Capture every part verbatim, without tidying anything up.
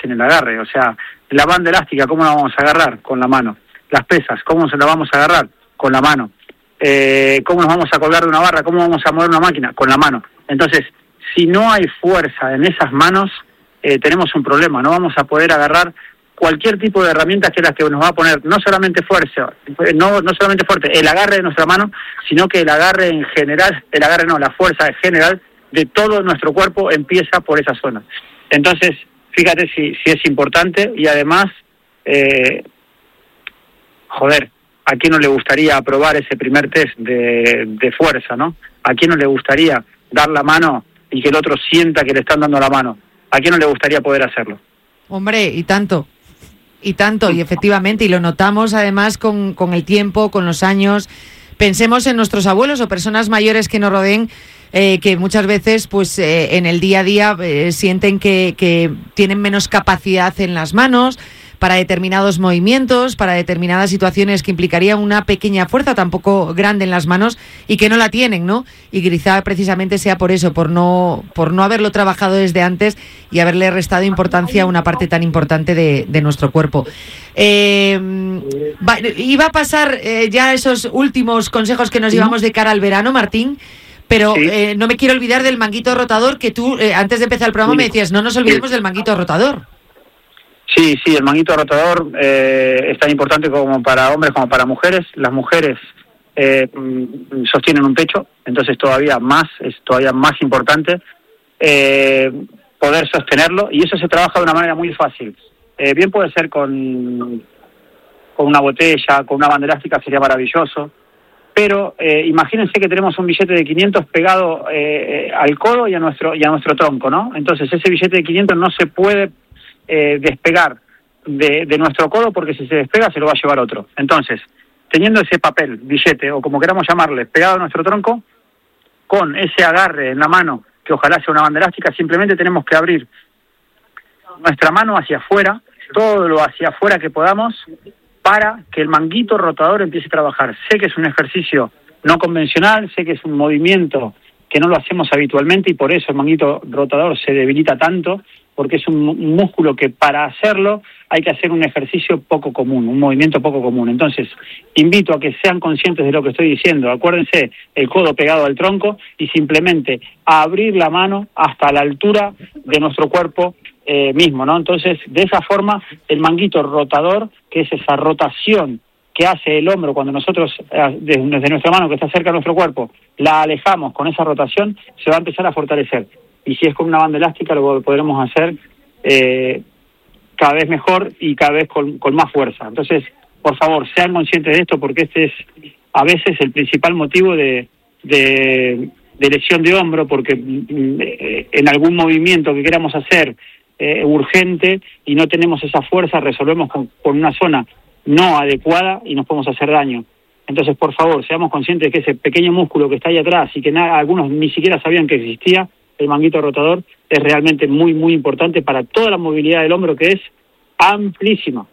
en el agarre. O sea, la banda elástica, ¿cómo la vamos a agarrar? Con la mano. Las pesas, ¿cómo se la vamos a agarrar? Con la mano. Eh, ¿Cómo nos vamos a colgar de una barra? ¿Cómo vamos a mover una máquina? Con la mano. Entonces, si no hay fuerza en esas manos, eh, tenemos un problema. No vamos a poder agarrar cualquier tipo de herramientas que es la que nos va a poner no solamente fuerza, no no solamente fuerte, el agarre de nuestra mano, sino que el agarre en general, el agarre no, la fuerza en general de todo nuestro cuerpo empieza por esa zona. Entonces, fíjate si, si es importante y además, eh, joder, ¿a quién no le gustaría aprobar ese primer test de, de fuerza, no? ¿A quién no le gustaría dar la mano y que el otro sienta que le están dando la mano? ¿A quién no le gustaría poder hacerlo? Hombre, y tanto. Y tanto, y efectivamente, y lo notamos además con, con el tiempo, con los años. Pensemos en nuestros abuelos o personas mayores que nos rodeen, eh, que muchas veces pues eh, en el día a día eh, sienten que, que tienen menos capacidad en las manos para determinados movimientos, para determinadas situaciones que implicarían una pequeña fuerza, tampoco grande en las manos, y que no la tienen, ¿no? Y quizá precisamente sea por eso, por no por no haberlo trabajado desde antes y haberle restado importancia a una parte tan importante de, de nuestro cuerpo. Eh, va, iba a pasar eh, ya esos últimos consejos que nos llevamos de cara al verano, Martín, pero sí. eh, no me quiero olvidar del manguito rotador, que tú, eh, antes de empezar el programa, sí. me decías, no nos olvidemos del manguito rotador. Sí, sí, el manguito rotador eh, es tan importante como para hombres como para mujeres. Las mujeres eh, sostienen un pecho, entonces todavía más, es todavía más importante eh, poder sostenerlo, y eso se trabaja de una manera muy fácil. Eh, bien puede ser con, con una botella, con una banda elástica, sería maravilloso, pero eh, imagínense que tenemos un billete de quinientos pegado eh, al codo y a nuestro y a nuestro tronco, ¿no? Entonces ese billete de quinientos no se puede Eh, despegar de, de nuestro codo, porque si se despega se lo va a llevar otro. Entonces, teniendo ese papel, billete, o como queramos llamarle, pegado a nuestro tronco, con ese agarre en la mano, que ojalá sea una banda elástica, simplemente tenemos que abrir nuestra mano hacia afuera, todo lo hacia afuera que podamos, para que el manguito rotador empiece a trabajar. Sé que es un ejercicio no convencional, sé que es un movimiento que no lo hacemos habitualmente, y por eso el manguito rotador se debilita tanto, porque es un músculo que para hacerlo hay que hacer un ejercicio poco común, un movimiento poco común. Entonces, invito a que sean conscientes de lo que estoy diciendo. Acuérdense, el codo pegado al tronco y simplemente abrir la mano hasta la altura de nuestro cuerpo eh, mismo, ¿no? Entonces, de esa forma, el manguito rotador, que es esa rotación que hace el hombro cuando nosotros, desde nuestra mano que está cerca de nuestro cuerpo, la alejamos con esa rotación, se va a empezar a fortalecer. Y si es con una banda elástica, lo podremos hacer eh, cada vez mejor y cada vez con, con más fuerza. Entonces, por favor, sean conscientes de esto, porque este es a veces el principal motivo de, de, de lesión de hombro, porque eh, en algún movimiento que queramos hacer eh, urgente y no tenemos esa fuerza, resolvemos con, con una zona no adecuada y nos podemos hacer daño. Entonces, por favor, seamos conscientes de que ese pequeño músculo que está ahí atrás y que nada, algunos ni siquiera sabían que existía, el manguito rotador, es realmente muy, muy importante para toda la movilidad del hombro, que es amplísima.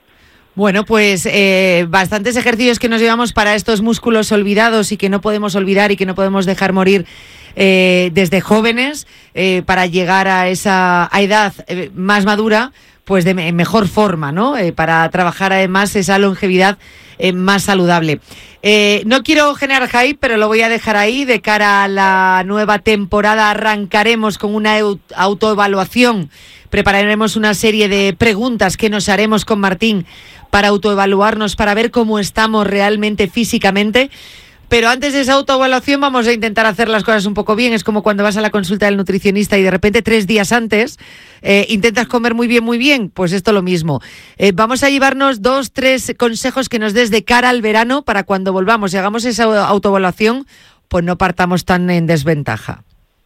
Bueno, pues eh, bastantes ejercicios que nos llevamos para estos músculos olvidados y que no podemos olvidar y que no podemos dejar morir eh, desde jóvenes eh, para llegar a esa a edad eh, más madura, pues de me- mejor forma, ¿no? Eh, para trabajar además esa longevidad eh, más saludable. Eh, no quiero generar hype, pero lo voy a dejar ahí. De cara a la nueva temporada arrancaremos con una au- autoevaluación. Prepararemos una serie de preguntas que nos haremos con Martín para autoevaluarnos, para ver cómo estamos realmente físicamente. Pero antes de esa autoevaluación vamos a intentar hacer las cosas un poco bien. Es como cuando vas a la consulta del nutricionista y de repente tres días antes eh, intentas comer muy bien, muy bien. Pues esto lo mismo. Eh, vamos a llevarnos dos, tres consejos que nos des de cara al verano para cuando volvamos y hagamos esa autoevaluación, pues no partamos tan en desventaja.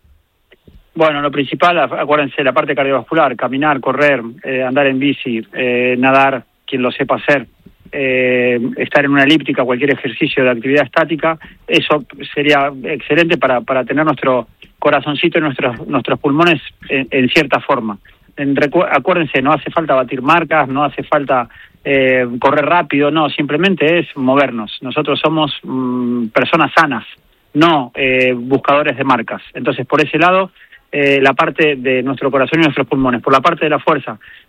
Bueno, lo principal, acuérdense, la parte cardiovascular, caminar, correr, eh, andar en bici, eh, nadar, quien lo sepa hacer. Eh, estar en una elíptica, cualquier ejercicio de actividad estática, eso sería excelente para, para tener nuestro corazoncito y nuestros nuestros pulmones en, en cierta forma. En, recu- acuérdense, no hace falta batir marcas, no hace falta eh, correr rápido, no, simplemente es movernos. Nosotros somos mmm, personas sanas, no eh, buscadores de marcas. Entonces, por ese lado, eh, la parte de nuestro corazón y nuestros pulmones. Por la parte de la fuerza,